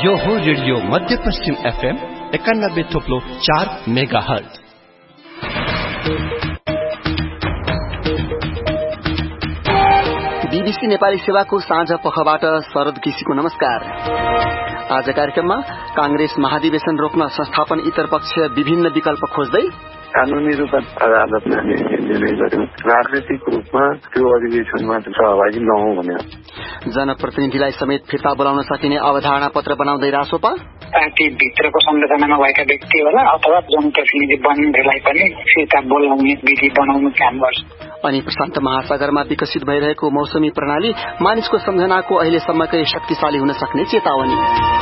यो हो रेडियो मध्यपश्चिम FM 91.4 megahertz. BBC Nepali सेवाको साँझ पखबाट शरद केसीको नमस्कार। आज कार्यक्रममा कांग्रेस महाधिवेशन रोक्न संस्थापन इतर पक्ष विभिन्न विकल्प खोज्दै, कानूनी रूपमा अदालतले निर्णय गर्यो, राजनीतिक रूपमा त्यो अधिवेशनमा सहभागी नहुँ भन्यो। जनप्रतिनिधिलाई समेत फिर्ता बोलाउन सकिने अवधारणा पत्र बनाउँदै रासोपा, पार्टी भित्रको संरचनामा भएका व्यक्ति होला अथवा जनप्रतिनिधि बन्नेलाई पनि फिर्ता बोलाउने विधि बनाउनु काम गर्छ। अनि प्रशान्त महासागरमा विकसित भइरहेको मौसमी प्रणाली मानिसको सम्झनाको अहिलेसम्मकै शक्तिशाली हुन सक्ने चेतावनी।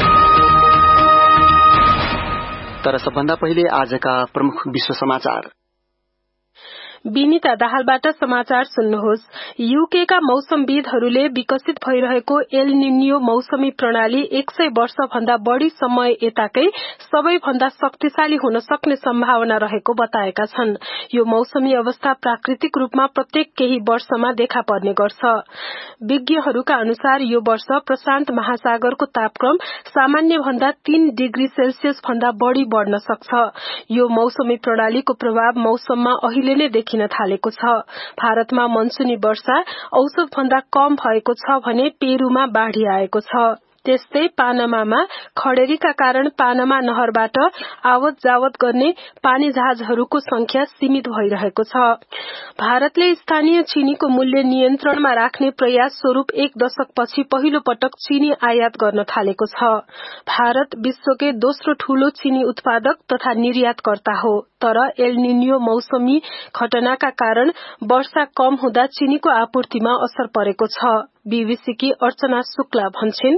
तर सबभन्दा पहिले आजका प्रमुख विश्व समाचार। विनिता दाहालबाट समाचार सुन्नुहोस्। यूकेका मौसमविदहरूले विकसित भइरहेको एल निन्यो मौसमी प्रणाली 100 वर्ष भन्दा बढ़ी समय यताकै सबैभन्दा शक्तिशाली हुन सक्ने सम्भावना रहेको बताएका छन्। यो मौसमी अवस्था प्राकृतिक रूपमा प्रत्येक केही वर्षमा देखा पर्ने गर्छ। विज्ञहरूका अनुसार यो वर्ष प्रशान्त महासागरको तापक्रम सामान्य भन्दा 3 डिग्री सेल्सियस भन्दा बढ़ी बढ़न सक्छ। यो मौसमी प्रणालीको प्रभाव मौसममा अहिले नै देखिन थालेको छ। भारतमा मनसुनी वर्षा औसत भन्दा कम भएको छ भने पेरूमा बाढ़ी आएको छ। त्यस्तै पानामामा खडेरीका कारण पानामा नहरबाट आवत जावत गर्ने पानी जहाजहरूको संख्या सीमित भइरहेको छ। भारतले स्थानीय चीनीको मूल्य नियन्त्रणमा राख्ने प्रयास स्वरूप 1 दशकपछि पहिलो पटक चीनी आयात गर्न थालेको छ। भारत विश्वकै दोस्रो ठूलो चीनी उत्पादक तथा निर्यातकर्ता हो। तर एल निन्यो मौसमी घटनाका कारण वर्षा कम हुँदा चीनीको आपूर्तिमा असर परेको छ। बीबीसी की अर्चना शुक्ला भन्छन्,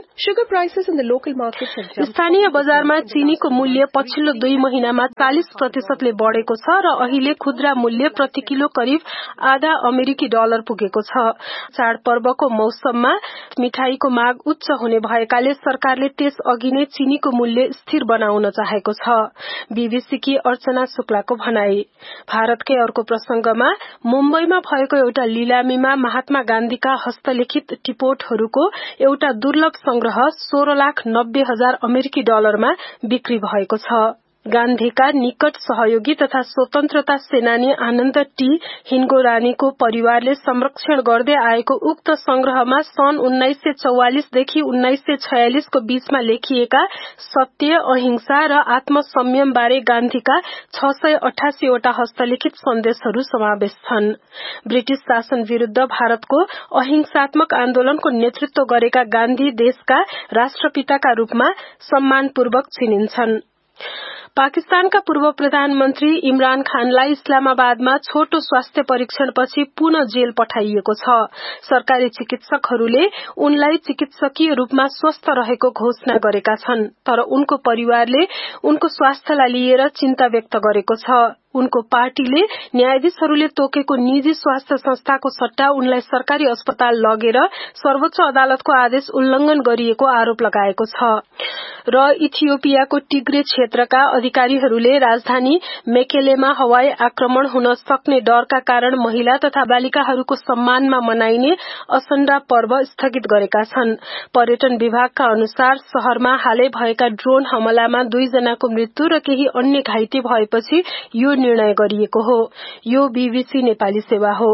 स्थानीय बजारमा चीनीको मूल्य पछिल्लो 2 महिनामा 40% ले बढ़ेको छ र अहिले खुद्रा मूल्य प्रति किलो करिब आधा अमेरिकी डलर पुगेको छ। चाडपर्वको मौसममा मिठाईको माग उच्च हुने भएकाले सरकारले त्यस अघि नै चीनीको मूल्य स्थिर बनाउन चाहेको छ। बीबीसी की अर्चना शुक्लाको भनाई। भारतकै अर्को प्रसंगमा मुम्बईमा भएको एउटा लिलामीमा महात्मा गान्धीका हस्तलिखित टिपोटहरूको एउटा दुर्लभ संग्रह 16,90,000 अमेरिकी डलरमा बिक्री भएको छ। गान्धीका निकट सहयोगी तथा स्वतन्त्रता सेनानी आनन्द टी हिन्गोरानीको परिवारले संरक्षण गर्दै आएको उक्त संग्रहमा सन् 1944 देखि 1946 को बीचमा लेखिएका सत्य, अहिंसा र आत्मसंयम बारे गान्धीका 688 वटा हस्तलिखित सन्देशहरू समावेश छन्। ब्रिटिश शासन विरूद्ध भारतको अहिंसात्मक आन्दोलनको नेतृत्व गरेका गान्धी देशका राष्ट्रपिताका रूपमा सम्मानपूर्वक चिनिन्छन्। पाकिस्तानका पूर्व प्रधानमन्त्री इमरान खानलाई इस्लामाबादमा छोटो स्वास्थ्य परीक्षणपछि पुनः जेल पठाइएको छ। सरकारी चिकित्सकहरूले उनलाई चिकित्सकीय रूपमा स्वस्थ रहेको घोषणा गरेका छन्। तर उनको परिवारले उनको स्वास्थ्यलाई लिएर चिन्ता व्यक्त गरेको छ। उनको पार्टीले न्यायाधीशहरूले तोकेको निजी स्वास्थ्य संस्थाको सट्टा उनलाई सरकारी अस्पताल लगेर सर्वोच्च अदालतको आदेश उल्लंघन गरिएको आरोप लगाएको छ। र इथियोपियाको टिग्रे क्षेत्रका अधिकारीहरूले राजधानी मेकेलेमा हवाई आक्रमण हुन सक्ने डरका कारण महिला तथा बालिकाहरूको सम्मानमा मनाइने असन्डा पर्व स्थगित गरेका छन्। पर्यटन विभागका अनुसार शहरमा हालै भएका ड्रोन हमलामा 2 जनाको मृत्यु र केही अन्य घाइते भएपछि यो निर्णय गरिएको हो। यो बीबीसी नेपाली सेवा हो।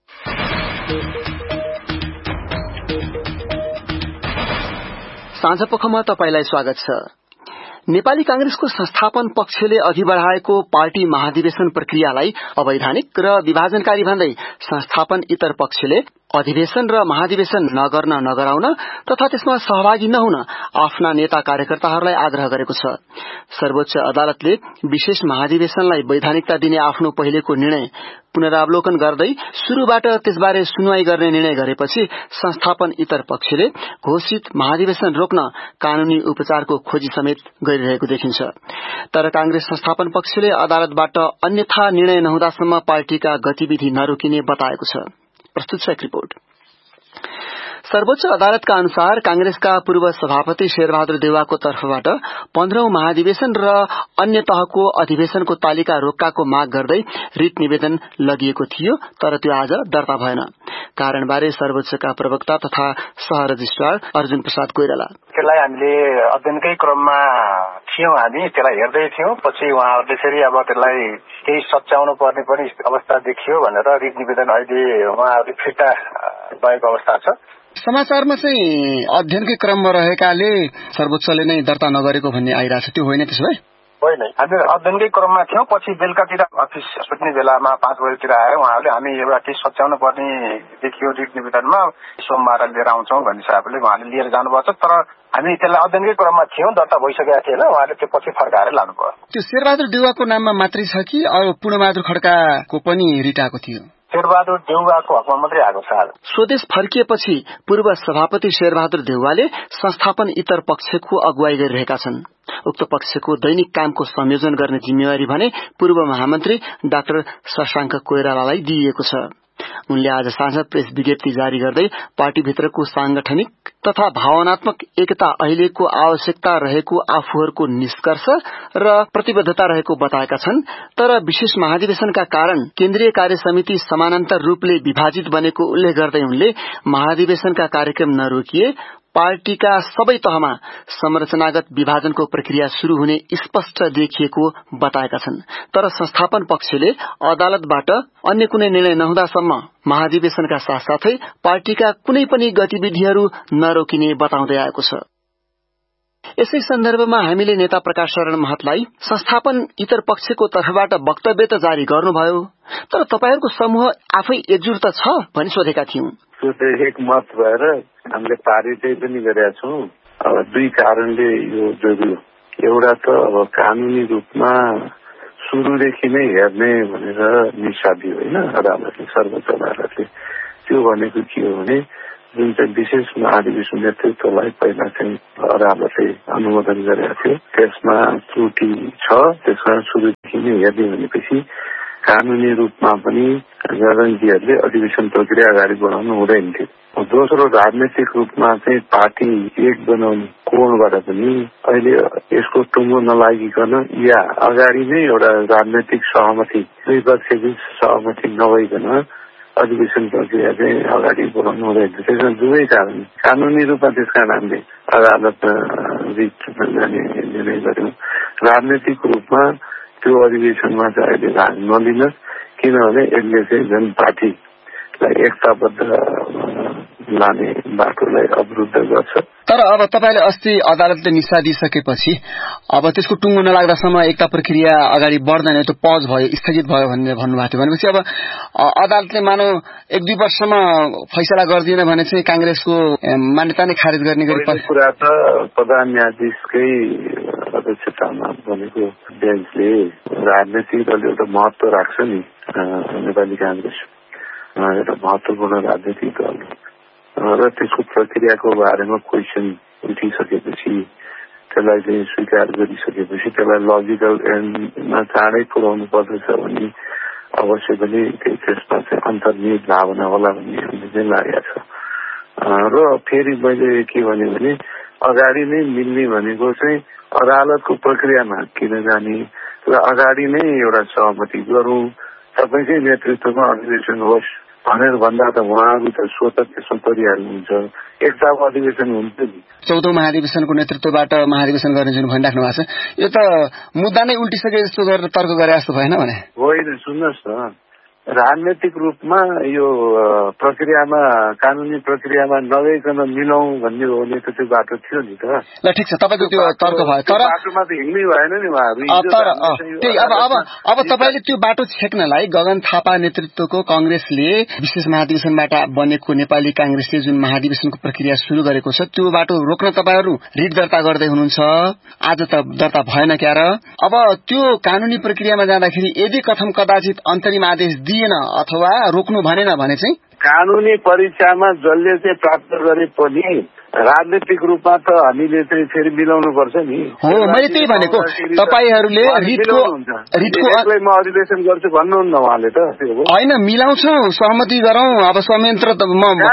साँझ पखमा तपाईलाई स्वागत छ। नेपाली कांग्रेसको संस्थापन पक्षले अघि बढ़ाएको पार्टी महाधिवेशन प्रक्रियालाई अवैधानिक र विभाजनकारी भन्दै संस्थापन इतर पक्षले अधिवेशन र महाधिवेशन नगर्न नगराउन तथा त्यसमा सहभागी नहुन आफ्ना नेता कार्यकर्ताहरूलाई आग्रह गरेको छ। सर्वोच्च अदालतले विशेष महाधिवेशनलाई वैधानिकता दिने आफ्नो पहिलेको निर्णय पुनरावलोकन गर्दै शुरूबाट त्यसबारे सुनवाई गर्ने निर्णय गरेपछि संस्थापन इतर पक्षले घोषित महाधिवेशन रोक्न कानूनी उपचारको खोजी समेत गरिरहेको देखिन्छ। तर कांग्रेस संस्थापन पक्षले अदालतबाट अन्यथा निर्णय नहुँदासम्म पार्टीका गतिविधि नरोकिने बताएको छ। प्रस्तुत छ एक रिपोर्ट। सर्वोच्च अदालतका अनुसार कांग्रेसका पूर्व सभापति शेरबहादुर देउवाको तर्फबाट 15औं महाधिवेशन र अन्य तहको अधिवेशनको तालिका रोक्काको माग गर्दै रिट निवेदन लगिएको थियो, तर त्यो आज दर्ता भएन। कारणबारे सर्वोच्चका प्रवक्ता तथा सह रजिस्ट्रार अर्जुन प्रसाद कोइराला, त्यसलाई हामीले अध्ययनकै क्रममा थियौं, हामी त्यसलाई हेर्दै थियौं। पछि उहाँहरूले फेरि अब त्यसलाई केही सच्याउनु पर्ने पनि अवस्था देखियो भनेर रिट निवेदन अहिले उहाँहरूले फिर्ता भएको अवस्था छ। समाचारमा चाहिँ अध्ययनकै क्रममा रहेकाले सर्वोच्चले नै दर्ता नगरेको भन्ने आइरहेछ, त्यो होइन त्यसो भए? होइन, हामी अध्ययनकै क्रममा थियौं। पछि बेलुकातिर अफिस छुट्ने बेलामा 5 बजेतिर आएर उहाँहरूले हामी एउटा केही सच्याउनु पर्ने देखियो रिट निवेदनमा, सोमबार लिएर आउँछौं भन्ने हिसाबले उहाँले लिएर जानुभएको छ। तर हामी त्यसलाई अध्ययनकै क्रममा थियौं, दर्ता भइसकेका थिएन, उहाँले त्यो पछि फर्काएर लानुभयो। त्यो शेरबहादुर देउवाको नाममा मात्रै छ कि अरू पूर्णबहादुर खड्काको पनि रिट आएको थियो? शेरबहादुर देउवाको हकमा मात्रै आएको छ। स्वदेश फर्किएपछि पूर्व सभापति शेरबहादुर देउवाले संस्थापन इतर पक्षको अगुवाई गरिरहेका छन्। उक्त पक्षको दैनिक कामको संयोजन गर्ने जिम्मेवारी भने पूर्व महामन्त्री डाक्टर शशाङ्क कोइरालालाई दिइएको छ। उनले आज साँझ प्रेस विज्ञप्ति जारी गर्दै पार्टीभित्रको सांगठनिक तथा भावनात्मक एकता अहिलेको आवश्यकता रहेको आफूहरूको निष्कर्ष र प्रतिबद्धता रहेको बताएका छन्। तर विशेष महाधिवेशनका कारण केन्द्रीय कार्य समिति समानान्तर रूपले विभाजित बनेको उल्लेख गर्दै उनले महाधिवेशनका कार्यक्रम नरोकिए पार्टीका सबै तहमा संरचनागत विभाजनको प्रक्रिया शुरू हुने स्पष्ट देखिएको बताएका छन्। तर संस्थापन पक्षले अदालतबाट अन्य कुनै निर्णय नहुँदासम्म महाधिवेशनका साथसाथै पार्टीका कुनै पनि गतिविधिहरू नरोकिने बताउँदै आएको छ। यसै सन्दर्भमा हामीले नेता प्रकाश शरण महतलाई संस्थापन इतर पक्षको तर्फबाट वक्तव्य त जारी गर्नुभयो, तर तपाईहरूको समूह आफै एकजुट त छ भनी सोधेका थियौं। त्यो चाहिँ एक मत भएर हामीले पारितै पनि गरेका छौं। अब दुई कारणले यो जरुरी, एउटा त अब कानूनी रूपमा सुरुदेखि नै हेर्ने भनेर निसादियो होइन अदालतले, सर्वोच्च अदालतले। त्यो भनेको के हो भने जुन चाहिँ विशेष महाधिवेशन नेतृत्वलाई पहिला चाहिँ अदालतले अनुमोदन गरेका थियो, त्यसमा त्रुटि छ। त्यसमा सुरुदेखि नै हेर्ने भनेपछि कानूनी रूपमा पनि गणतन्त्रले अधिवेशन प्रक्रिया अगाडि बढाउनु हुँदैन थियो। दोस्रो, राजनैतिक रूपमा चाहिँ पार्टी एक बनाउने कोणबाट पनि अहिले यसको टुङ्गो नलागिकन या अगाडि नै एउटा राजनैतिक सहमति, दुई पक्षबीच सहमति नभइकन अधिवेशन प्रक्रिया चाहिँ अगाडि बढाउनु हुँदैन। त्यसमा दुवै कारण कानूनी रूपमा त्यस कारण हामीले अदालतमा रिट जाने निर्णय गर्यौं। राजनैतिक रूपमा त्यो अधिवेशनमा चाहिँ अहिले भाग नलिनुहोस्, किनभने यसले चाहिँ जनपार्टीलाई एकताबद्ध लाने बाटोलाई अवरुद्ध गर्छ। तर अब तपाईले अस्ति अदालतले निसादिसकेपछि अब त्यसको टुङ्गो नलाग्दासम्म एकता प्रक्रिया अगाडि बढ्दैन, त्यो पज भयो, स्थगित भयो भन्ने भन्नुभएको थियो। भनेपछि अब अदालतले मानौ 1-2 वर्षसम्म फैसला गर्दिन भने चाहिँ कांग्रेसको मान्यता नै खारेज गर्ने गरी कुरा त प्रधान न्यायाधीशकै अध्यक्षतामा बनेको बेन्चले राजनैतिक दलले एउटा महत्व राख्छ नि। नेपाली कांग्रेस एउटा महत्वपूर्ण राजनैतिक दल र त्यसको प्रक्रियाको बारेमा क्वेसन उठिसकेपछि त्यसलाई चाहिँ स्वीकार गरिसकेपछि त्यसलाई लजिकल एन्डमा चाँडै पुर्याउनु पर्दछ भने अवश्य पनि त्यसमा चाहिँ अन्तर्निहित भावना होला भन्ने चाहिँ लागेको छ। र फेरि मैले के भने अगाडि नै मिल्ने भनेको चाहिँ अदालतको प्रक्रियामा किन जाने र अगाडि नै एउटा सहमति गरौँ, सबैकै नेतृत्वमा अधिवेशन होस् भनेर भन्दा त उहाँहरू त स्वतः त्यसमा परिहाल्नुहुन्छ। एकताको अधिवेशन हुन्छ नि। 14औं महाधिवेशनको नेतृत्वबाट महाधिवेशन गर्ने जुन भनिराख्नु भएको छ, यो त मुद्दा नै उल्टिसके जस्तो गरेर तर्क गरे जस्तो भएन भने? होइन, सुन्नुहोस् न, राजनैतिक रूपमा यो प्रक्रियामा कानूनी प्रक्रियामा नगइकन मिलाउँ भन्ने हो भने त त्यो बाटो थियो नि त। ल ठिक छ, तपाईको त्यो तर्क भयो, तर बाटोमा त हिँड्नै भएन नि उहाँहरू। त्यही अब तपाईले त्यो बाटो छेक्नलाई गगन थापा नेतृत्वको कांग्रेसले विशेष महाधिवेशनबाट बनेको नेपाली कांग्रेसले जुन महाधिवेशनको प्रक्रिया शुरू गरेको छ, त्यो बाटो रोक्न तपाईहरु रिट दर्ता गर्दै हुनुहुन्छ। आज त दर्ता भएन क्यार। अब त्यो कानूनी प्रक्रियामा जाँदाखेरि यदि कथम कदाचित अन्तरिम आदेश दिएन अथवा रोक्नु भनेन भने चाहिँ कानूनी परीक्षामा जसले चाहिँ प्राप्त गरे पनि राजनीतिक रूपमा त हामीले चाहिँ फेरि मिलाउनु पर्छ नि। हो, मैले त्यही भनेको तपाईहरूले रिटको म अधिवेशन गर्छु भन्नुहुन्न उहाँले त। होइन, मिलाउँछौ, सहमति गरौँ, अब संयन्त्र त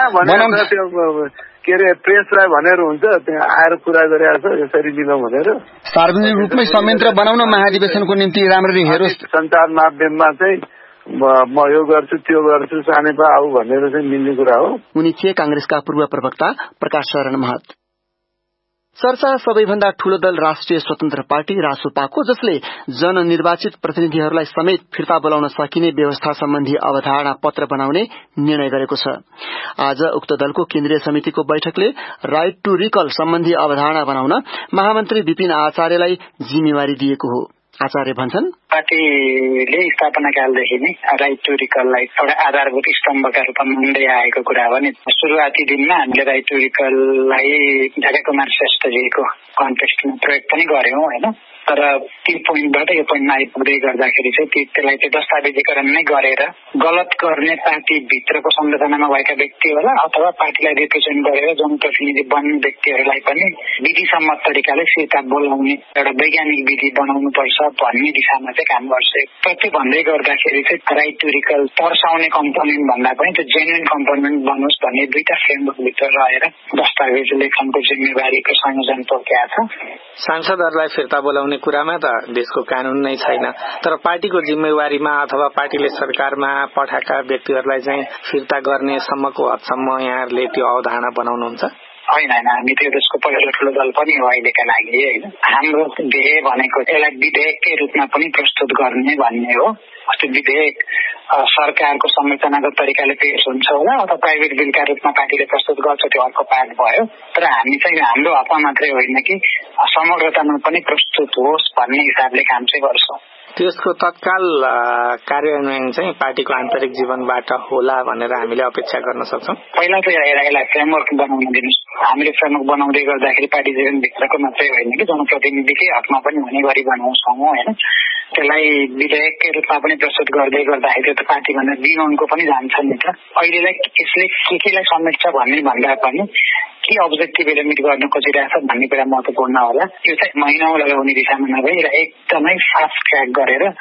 के अरे प्रेसलाई भनेर हुन्छ, त्यहाँ आएर कुरा गरिरहेको छ यसरी मिलाउँ भनेर। सार्वजनिक रूपमै संयन्त्र बनाउन महाधिवेशनको निम्ति राम्ररी हेरोस्। सञ्चार माध्यममा चाहिँ म यो गर्छु त्यो गर्छु सानेपा आऊ भनेर चाहिँ मिल्ने कुरा हो। उनी थिए कांग्रेसका पूर्व प्रवक्ता प्रकाश शरण महत। चर्चा सबैभन्दा ठूलो दल राष्ट्रिय स्वतन्त्र पार्टी रासोपाको, जसले जननिर्वाचित प्रतिनिधिहरूलाई समेत फिर्ता बोलाउन सकिने व्यवस्था सम्बन्धी अवधारणा पत्र बनाउने निर्णय गरेको छ। आज उक्त दलको केन्द्रीय समितिको बैठकले राइट टू रिकल सम्बन्धी अवधारणा बनाउन महामन्त्री विपिन आचार्यलाई जिम्मेवारी दिएको हो। आचार्य भन्छन्, पार्टीले स्थापना कालदेखि नै राइट टू रिकललाई एउटा आधारभूत स्तम्भका रूपमा मान्दै आएको कुरा हो नि। सुरुवाती दिनमा हामीले राइट टू रिकललाई झलकुमार श्रेष्ठजीको कन्टेक्स्टमा प्रयोग पनि गर्यौं हैन, तर त्यो पोइन्टबाट यो पोइन्टमा आइपुग्दै गर्दाखेरि चाहिँ त्यसलाई चाहिँ दस्तावेजीकरण नै गरेर गलत गर्ने पार्टी भित्रको संरचनामा भएका व्यक्ति होला अथवा पार्टीलाई रिप्रेजेन्ट गरेर जनप्रतिनिधि बन्ने व्यक्तिहरूलाई पनि विधिसम्मत तरिकाले फिर्ता बोलाउने एउटा वैज्ञानिक विधि बनाउनु पर्छ भन्ने दिशामा चाहिँ काम गर्छ। त्यो भन्दै गर्दाखेरि चाहिँ राइट टू रिकल तर्साउने कम्पोनेन्ट भन्दा पनि त्यो जेन्युन कम्पोनेन्ट बनोस् भन्ने दुईटा फ्रेमवर्क भित्र रहेर दस्तावेज लेखनको जिम्मेवारीको संयोजन तोकेको छ। सांसदहरूलाई फिर्ता बोलाउने कुरामा त देशको कानून नै छैन, तर पार्टीको जिम्मेवारीमा अथवा पार्टीले सरकारमा पठाएका व्यक्तिहरूलाई चाहिँ फिर्ता गर्ने सम्मको हदसम्म यहाँहरूले त्यो अवधारणा बनाउनुहुन्छ? होइन, हामी त्यो देशको पहिलो ठुलो दल पनि हो अहिलेका लागि होइन। हाम्रो ध्येय भनेको यसलाई विधेयककै रूपमा पनि प्रस्तुत गर्ने भन्ने हो। त्यो विधेयक सरकारको संरचनागत तरिकाले पेश हुन्छ होला अथवा प्राइभेट बिलका रूपमा पार्टीले प्रस्तुत गर्छ, त्यो अर्को पार्ट भयो। तर हामी चाहिँ हाम्रो हकमा मात्रै होइन कि समग्रतामा पनि प्रस्तुत होस् भन्ने हिसाबले काम चाहिँ गर्छौँ। त्यसको तत्काल कार्यान्वयन चाहिँ पार्टीको आन्तरिक जीवनबाट होला भनेर हामीले अपेक्षा गर्न सक्छौँ। पहिला चाहिँ यसलाई फ्रेमवर्क बनाउन दिनुहोस्। हामीले फ्रेमवर्क बनाउँदै गर्दाखेरि पार्टी जीवनभित्रको मात्रै होइन कि जनप्रतिनिधिकै हकमा पनि हुने गरी बनाउँछौँ होइन। त्यसलाई विधेयककै रूपमा पनि प्रस्तुत गर्दै गर्दाखेरि त पार्टीभन्दा बियोन्डको पनि जान्छ नि त। अहिलेलाई यसले केलाई समेट्छ भन्ने भन्दा पनि के अब्जेक्टिभ एलिमिट गर्न खोजिरहेछ भन्ने कुरा महत्त्वपूर्ण होला। त्यो चाहिँ महिनौ लगाउने दिशामा नभई एकदमै फास्ट ट्र्याक गरेर